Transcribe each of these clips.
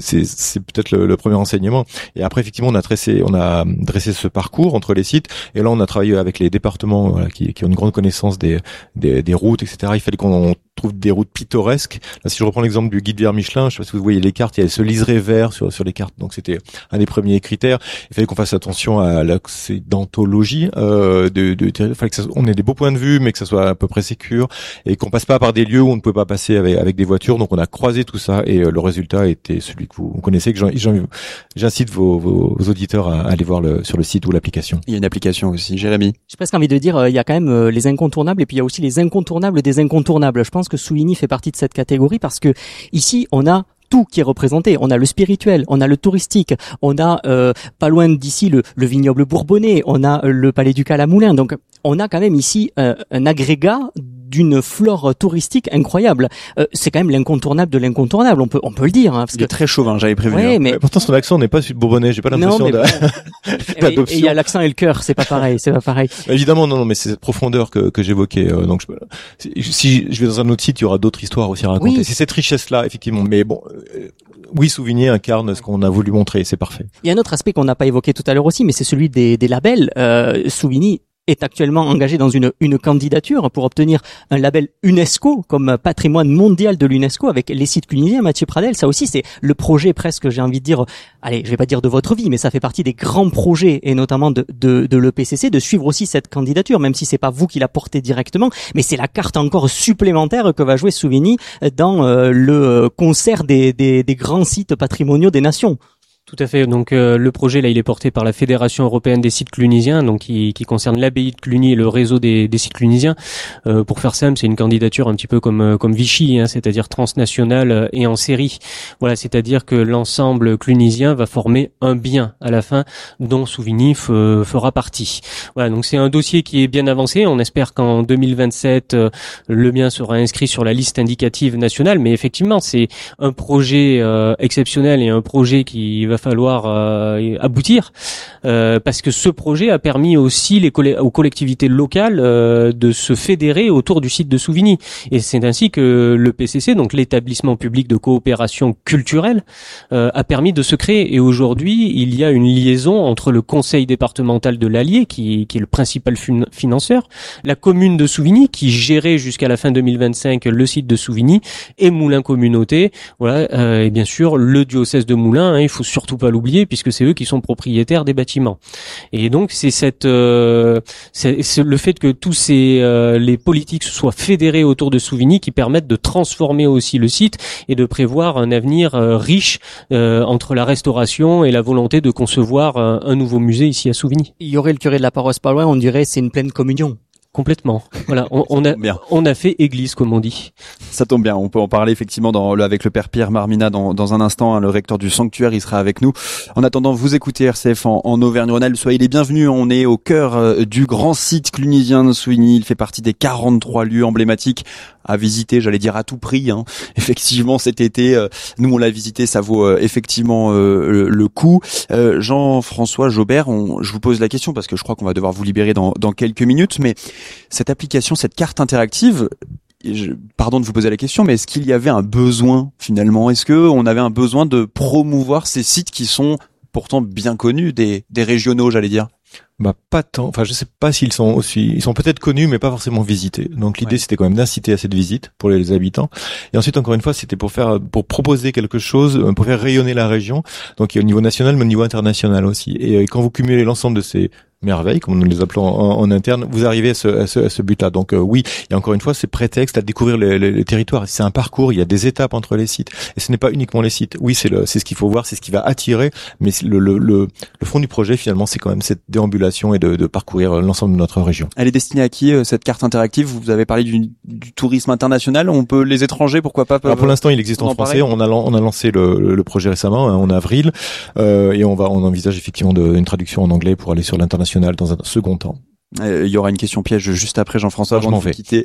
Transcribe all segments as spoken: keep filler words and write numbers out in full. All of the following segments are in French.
c'est, c'est peut-être le, le premier enseignement. Et après, effectivement, on a dressé, on a dressé ce parcours entre les sites. Et là, on a travaillé avec les départements voilà, qui, qui ont une grande connaissance des, des, des routes, et cetera. Il fallait qu'on trouve des routes pittoresques. Là, si je reprends l'exemple du guide vert Michelin, je sais pas si vous voyez les cartes, il y a ce liseré vert sur, sur les cartes. Donc, c'était un des premiers critères. Il fallait qu'on fasse attention à l'accidentologie, euh, de, de, il fallait que ça, on ait des beaux points de vue, mais que ça soit à peu près sécure et qu'on passe pas par des lieux où on ne peut pas passer avec, avec des voitures. Donc, on a croisé tout ça et euh, le résultat était celui que vous connaissez, que j'en, j'en, j'incite vos, vos, vos auditeurs à, à aller voir le, sur le site ou l'application. Il y a une application aussi. Jérémy. J'ai presque envie de dire, euh, il y a quand même euh, les incontournables et puis il y a aussi les incontournables des incontournables. Je pense que Souvigny fait partie de cette catégorie parce que ici, on a tout qui est représenté. On a le spirituel, on a le touristique, on a euh, pas loin d'ici le, le vignoble bourbonnais, on a le palais du Calamoulin. Donc on a quand même ici euh, un agrégat d'une flore touristique incroyable. Euh, c'est quand même l'incontournable de l'incontournable, on peut on peut le dire. Hein, parce il que est très chauvin, j'avais prévenu. Ouais, hein. mais pourtant son accent n'est pas sud bourbonnais. J'ai pas l'impression non, mais de... bon. d'adoption. Et il y a l'accent et le cœur, c'est pas pareil, c'est pas pareil. Évidemment, non, non, mais c'est cette profondeur que, que j'évoquais. Euh, donc, je, si je vais dans un autre site, il y aura d'autres histoires aussi à raconter. Oui. C'est cette richesse-là, effectivement. Mais bon, euh, oui, Souvigny incarne ce qu'on a voulu montrer, c'est parfait. Il y a un autre aspect qu'on n'a pas évoqué tout à l'heure aussi, mais c'est celui des, des labels. Euh, Souvigny est actuellement engagé dans une, une candidature pour obtenir un label UNESCO comme patrimoine mondial de l'UNESCO avec les sites clunisiens. Mathieu Pradel, ça aussi c'est le projet presque, j'ai envie de dire, allez, je vais pas dire de votre vie, mais ça fait partie des grands projets et notamment de, de, de l'E P C C de suivre aussi cette candidature, même si c'est pas vous qui la portez directement, mais c'est la carte encore supplémentaire que va jouer Souvigny dans euh, le concert des, des, des grands sites patrimoniaux des nations. Tout à fait. Donc euh, le projet là, il est porté par la Fédération européenne des sites clunisiens, donc qui, qui concerne l'abbaye de Cluny et le réseau des, des sites clunisiens. Euh, pour faire simple, c'est une candidature un petit peu comme comme Vichy, hein, c'est-à-dire transnationale et en série. Voilà, c'est-à-dire que l'ensemble clunisien va former un bien à la fin, dont Souvigny f- fera partie. Voilà, donc c'est un dossier qui est bien avancé. On espère qu'en deux mille vingt-sept, euh, le bien sera inscrit sur la liste indicative nationale. Mais effectivement, c'est un projet euh, exceptionnel et un projet qui va falloir euh, aboutir euh, parce que ce projet a permis aussi les coll- aux collectivités locales euh, de se fédérer autour du site de Souvigny et c'est ainsi que le P C C, donc l'établissement public de coopération culturelle, euh, a permis de se créer et aujourd'hui il y a une liaison entre le conseil départemental de l'Allier qui, qui est le principal fin- financeur, la commune de Souvigny qui gérait jusqu'à la fin deux mille vingt-cinq le site de Souvigny et Moulins Communauté, voilà euh, et bien sûr le diocèse de Moulins, hein, il faut surtout pas l'oublier puisque c'est eux qui sont propriétaires des bâtiments. Et donc c'est cette euh, c'est, c'est le fait que tous ces euh, les politiques se soient fédérés autour de Souvigny qui permettent de transformer aussi le site et de prévoir un avenir euh, riche euh, entre la restauration et la volonté de concevoir un, un nouveau musée ici à Souvigny. Il y aurait le curé de la paroisse pas loin, on dirait c'est une pleine communion. Complètement. Voilà, on, on a bien. on a fait église comme on dit. Ça tombe bien, on peut en parler effectivement dans, le, avec le père Pierre Marmina dans, dans un instant, hein, le recteur du sanctuaire, il sera avec nous. En attendant, vous écoutez R C F en, en Auvergne-Rhône-Alpes, soyez les bienvenus, on est au cœur euh, du grand site clunisien de Souvigny, il fait partie des quarante-trois lieux emblématiques à visiter, j'allais dire à tout prix, hein. Effectivement cet été, euh, nous on l'a visité, ça vaut euh, effectivement euh, le, le coup. Euh, Jean-François Jaubert, on, je vous pose la question parce que je crois qu'on va devoir vous libérer dans, dans quelques minutes, mais cette application, cette carte interactive, je, pardon de vous poser la question, mais est-ce qu'il y avait un besoin finalement? Est-ce que on avait un besoin de promouvoir ces sites qui sont pourtant bien connus des, des régionaux, j'allais dire? Bah pas tant. Enfin, je sais pas s'ils sont aussi. Ils sont peut-être connus, mais pas forcément visités. Donc l'idée, Ouais. c'était quand même d'inciter à cette visite pour les habitants. Et ensuite, encore une fois, c'était pour faire, pour proposer quelque chose, pour faire rayonner la région. Donc au niveau national, mais au niveau international aussi. Et quand vous cumulez l'ensemble de ces merveilles, comme nous les appelons en, en interne, vous arrivez à ce, à ce, à ce but-là. Donc euh, oui, et encore une fois, c'est prétexte à découvrir les, les, les territoires. C'est un parcours, il y a des étapes entre les sites. Et ce n'est pas uniquement les sites. Oui, c'est le, c'est ce qu'il faut voir, c'est ce qui va attirer. Mais le, le, le, le fond du projet, finalement, c'est quand même cette déambulation et de, de parcourir l'ensemble de notre région. Elle est destinée à qui, euh, cette carte interactive? Vous avez parlé du, du tourisme international. On peut les étrangers, pourquoi pas? Alors pour l'instant, il existe en français. On a, on a lancé le, le projet récemment, hein, en avril, euh, et on va, on envisage effectivement de, une traduction en anglais pour aller sur l'international dans un second temps. Il y aura une question piège juste après, Jean-François, avant avant de vous quitter.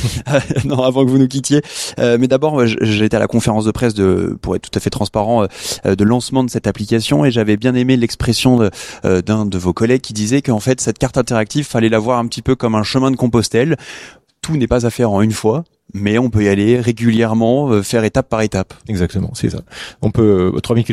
Non, avant que vous nous quittiez. Euh, mais d'abord, j'ai été à la conférence de presse de, pour être tout à fait transparent, euh, de lancement de cette application, et j'avais bien aimé l'expression de, euh, d'un de vos collègues qui disait qu'en fait, cette carte interactive, fallait la voir un petit peu comme un chemin de Compostelle. tout n'est pas à faire en une fois, mais on peut y aller régulièrement, euh, faire étape par étape. Exactement, c'est ça. On peut trois mille